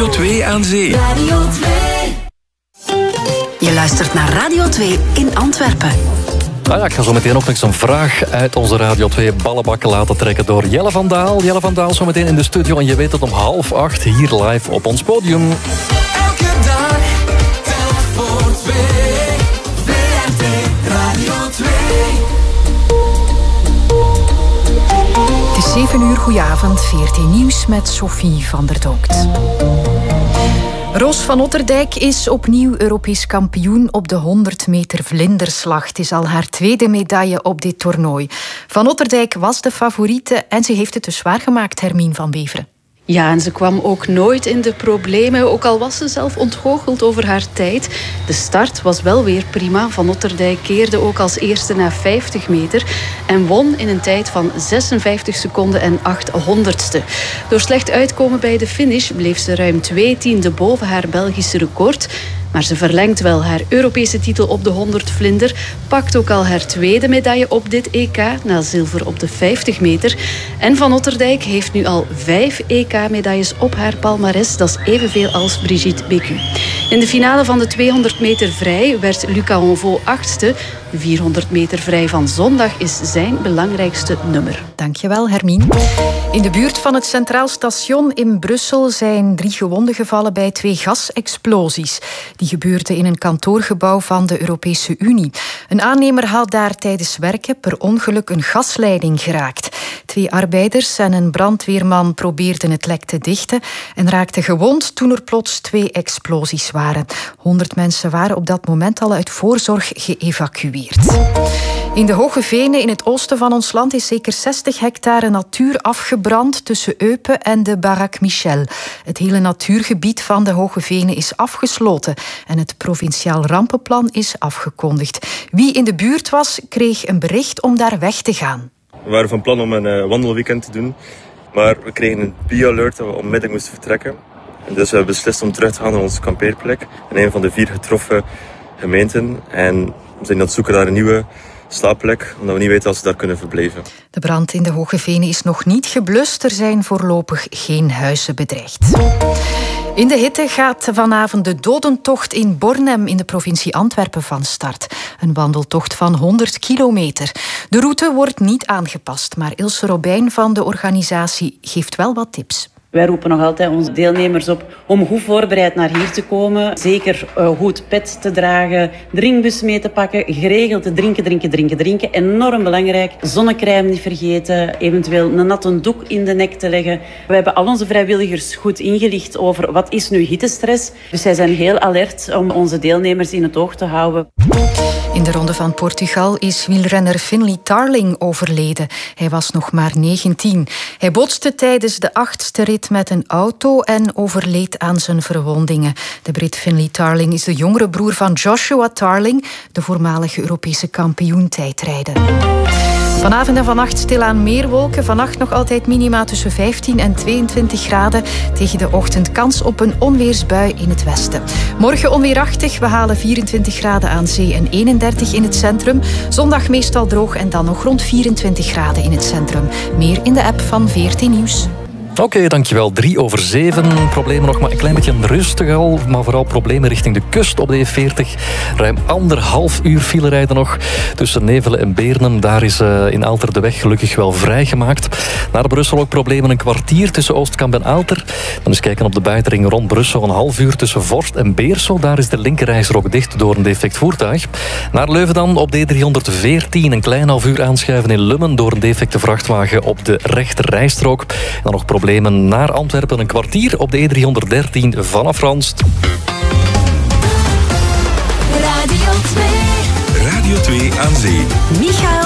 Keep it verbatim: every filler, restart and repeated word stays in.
Radio twee aan zee. Radio twee. Je luistert naar Radio twee in Antwerpen. Nou ja, ik ga zo meteen ook nog een vraag uit onze Radio twee ballenbakken laten trekken door Jelle van Daal. Jelle van Daal zo meteen in de studio en je weet het om half acht hier live op ons podium. Elke dag, telk voor twee. V R T Radio twee. Het is zeven uur, goedenavond, V R T Nieuws met Sophie van der Dokt. Roos van Otterdijk is opnieuw Europees kampioen op de honderd meter vlinderslag. Het is al haar tweede medaille op dit toernooi. Van Otterdijk was de favoriete en ze heeft het dus waargemaakt, Hermien van Beveren. Ja, en ze kwam ook nooit in de problemen, ook al was ze zelf ontgoocheld over haar tijd. De start was wel weer prima. Van Otterdijk keerde ook als eerste na vijftig meter en won in een tijd van zesenvijftig seconden en acht honderdste. Door slecht uitkomen bij de finish bleef ze ruim twee tiende boven haar Belgische record. Maar ze verlengt wel haar Europese titel op de honderd vlinder, pakt ook al haar tweede medaille op dit E K, na zilver op de vijftig meter. En Van Otterdijk heeft nu al vijf E K-medailles op haar palmares, dat is evenveel als Brigitte Bécu. In de finale van de tweehonderd meter vrij werd Lucas Onvaux achtste. De vierhonderd meter vrij van zondag is zijn belangrijkste nummer. Dankjewel, Hermien. In de buurt van het Centraal Station in Brussel zijn drie gewonden gevallen bij twee gasexplosies. Die gebeurden in een kantoorgebouw van de Europese Unie. Een aannemer had daar tijdens werken per ongeluk een gasleiding geraakt. Twee arbeiders en een brandweerman probeerden het lek te dichten en raakten gewond toen er plots twee explosies waren. Honderd mensen waren op dat moment al uit voorzorg geëvacueerd. In de Hoge Venen in het oosten van ons land is zeker zestig hectare natuur afgebrand tussen Eupen en de Barak Michel. Het hele natuurgebied van de Hoge Venen is afgesloten en het provinciaal rampenplan is afgekondigd. Wie in de buurt was, kreeg een bericht om daar weg te gaan. We waren van plan om een uh, wandelweekend te doen, maar we kregen een B-alert dat we onmiddellijk moesten vertrekken. En dus we hebben beslist om terug te gaan naar onze kampeerplek in een van de vier getroffen gemeenten. En we zijn aan het zoeken naar een nieuwe slaapplek, omdat we niet weten of ze daar kunnen verblijven. De brand in de Hoge Venen is nog niet geblust. Er zijn voorlopig geen huizen bedreigd. In de hitte gaat vanavond de dodentocht in Bornem in de provincie Antwerpen van start. Een wandeltocht van honderd kilometer. De route wordt niet aangepast, maar Ilse Robijn van de organisatie geeft wel wat tips. Wij roepen nog altijd onze deelnemers op om goed voorbereid naar hier te komen. Zeker uh, goed pet te dragen, drinkbus mee te pakken, geregeld te drinken, drinken, drinken, drinken. Enorm belangrijk. Zonnecrème niet vergeten, eventueel een natte doek in de nek te leggen. We hebben al onze vrijwilligers goed ingelicht over wat is nu hittestress. Dus zij zijn heel alert om onze deelnemers in het oog te houden. In de Ronde van Portugal is wielrenner Finlay Tarling overleden. Hij was nog maar negentien. Hij botste tijdens de achtste rit met een auto en overleed aan zijn verwondingen. De Brit Finlay Tarling is de jongere broer van Joshua Tarling, de voormalige Europese kampioen tijdrijden. Vanavond en vannacht stilaan meer wolken. Vannacht nog altijd minima tussen vijftien en tweeëntwintig graden. Tegen de ochtend kans op een onweersbui in het westen. Morgen onweerachtig. We halen vierentwintig graden aan zee en eenendertig in het centrum. Zondag meestal droog en dan nog rond vierentwintig graden in het centrum. Meer in de app van V R T Nieuws. Oké, okay, dankjewel. Drie over zeven. Problemen nog maar een klein beetje rustig al. Maar vooral problemen richting de kust op de E veertig. Ruim anderhalf uur file rijden nog tussen Nevelen en Beernen. Daar is uh, in Aalter de weg gelukkig wel vrijgemaakt. Naar Brussel ook problemen een kwartier tussen Oostkamp en Aalter. Dan eens kijken op de buitenring rond Brussel. Een half uur tussen Vorst en Beersel. Daar is de linkerrijstrook dicht door een defect voertuig. Naar Leuven dan op de E driehonderdveertien. Een klein half uur aanschuiven in Lummen door een defecte vrachtwagen op de rechterrijstrook. En dan nog problemen naar Antwerpen. Een kwartier op de E driehonderddertien vanaf Ranst. Radio twee. Radio twee aan zee. Michael